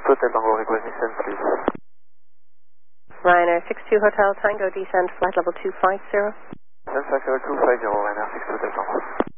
Hotel Tango, request descent, please. Ryanair 62 Hotel Tango, descend flight level 250. Descent flight level 250, Ryanair 62 Hotel Tango.